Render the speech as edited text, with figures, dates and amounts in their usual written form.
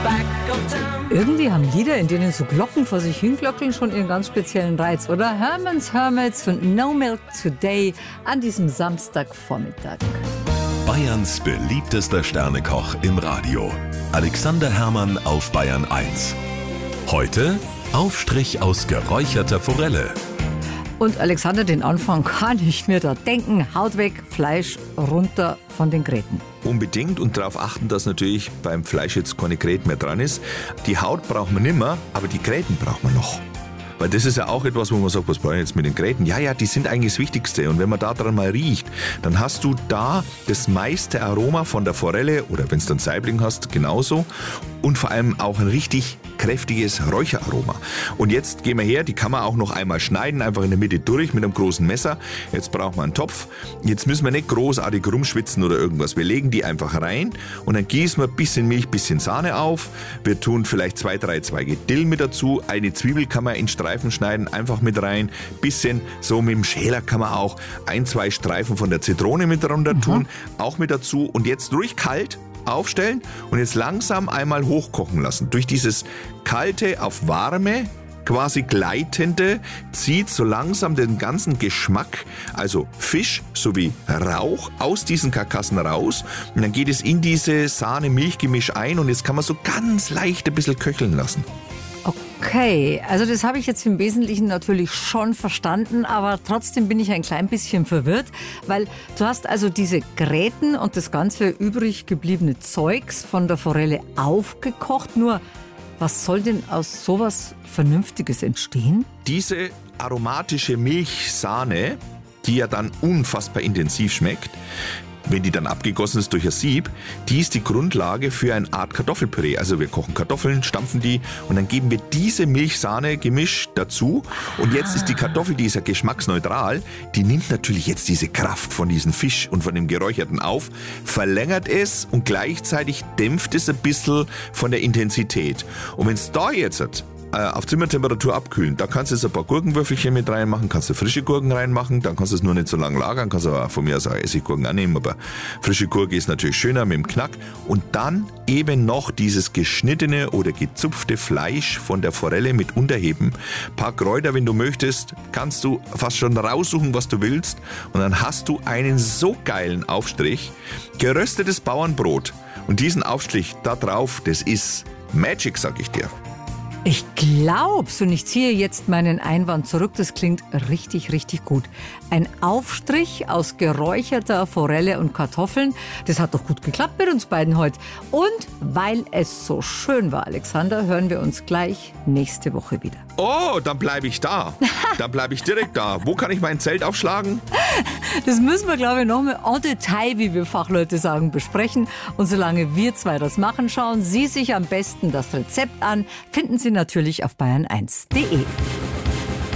Irgendwie haben Lieder, in denen so Glocken vor sich hinglockeln, schon ihren ganz speziellen Reiz, oder? Herman's Hermits und No Milk Today an diesem Samstagvormittag. Bayerns beliebtester Sternekoch im Radio. Alexander Herrmann auf Bayern 1. Heute Aufstrich aus geräucherter Forelle. Und Alexander, den Anfang kann ich mir da denken. Haut weg, Fleisch runter von den Gräten. Unbedingt und darauf achten, dass natürlich beim Fleisch jetzt keine Gräten mehr dran ist. Die Haut braucht man nimmer, aber die Gräten braucht man noch. Weil das ist ja auch etwas, wo man sagt, was brauche ich jetzt mit den Gräten? Ja, die sind eigentlich das Wichtigste. Und wenn man da dran mal riecht, dann hast du da das meiste Aroma von der Forelle oder wenn es dann Saibling hast, genauso. Und vor allem auch ein richtig kräftiges Räucheraroma. Und jetzt gehen wir her, die kann man auch noch einmal schneiden, einfach in der Mitte durch mit einem großen Messer. Jetzt brauchen wir einen Topf. Jetzt müssen wir nicht großartig rumschwitzen oder irgendwas. Wir legen die einfach rein und dann gießen wir ein bisschen Milch, ein bisschen Sahne auf. Wir tun vielleicht 2-3 Zweige Dill mit dazu. Eine Zwiebel kann man in Streifen schneiden, einfach mit rein. Bisschen so mit dem Schäler kann man auch 1-2 Streifen von der Zitrone mit runter tun, auch mit dazu. Und jetzt ruhig kalt aufstellen und jetzt langsam einmal hochkochen lassen. Durch dieses kalte auf warme, quasi gleitende, zieht so langsam den ganzen Geschmack, also Fisch sowie Rauch aus diesen Karkassen raus und dann geht es in diese Sahne-Milch-Gemisch ein und jetzt kann man so ganz leicht ein bisschen köcheln lassen. Okay, also das habe ich jetzt im Wesentlichen natürlich schon verstanden, aber trotzdem bin ich ein klein bisschen verwirrt, weil du hast also diese Gräten und das ganze übrig gebliebene Zeugs von der Forelle aufgekocht, nur was soll denn aus sowas Vernünftiges entstehen? Diese aromatische Milchsahne, die ja dann unfassbar intensiv schmeckt, wenn die dann abgegossen ist durch ein Sieb, die ist die Grundlage für eine Art Kartoffelpüree. Also wir kochen Kartoffeln, stampfen die und dann geben wir diese Milch-Sahne-Gemisch dazu. Und jetzt ist die Kartoffel, die ist ja geschmacksneutral, die nimmt natürlich jetzt diese Kraft von diesem Fisch und von dem Geräucherten auf, verlängert es und gleichzeitig dämpft es ein bisschen von der Intensität. Und wenn es da jetzt auf Zimmertemperatur abkühlen. Da kannst du jetzt ein paar Gurkenwürfelchen mit reinmachen, kannst du frische Gurken reinmachen, dann kannst du es nur nicht so lange lagern, kannst aber von mir aus auch Essiggurken annehmen, aber frische Gurke ist natürlich schöner mit dem Knack. Und dann eben noch dieses geschnittene oder gezupfte Fleisch von der Forelle mit unterheben. Ein paar Kräuter, wenn du möchtest, kannst du fast schon raussuchen, was du willst. Und dann hast du einen so geilen Aufstrich. Geröstetes Bauernbrot. Und diesen Aufstrich da drauf, das ist Magic, sag ich dir. Ich glaub's und ich ziehe jetzt meinen Einwand zurück. Das klingt richtig, richtig gut. Ein Aufstrich aus geräucherter Forelle und Kartoffeln. Das hat doch gut geklappt mit uns beiden heute. Und weil es so schön war, Alexander, hören wir uns gleich nächste Woche wieder. Oh, dann bleibe ich da. Dann bleibe ich direkt da. Wo kann ich mein Zelt aufschlagen? Das müssen wir, glaube ich, noch mal en Detail, wie wir Fachleute sagen, besprechen. Und solange wir zwei das machen, schauen Sie sich am besten das Rezept an. Finden Sie natürlich auf bayern1.de.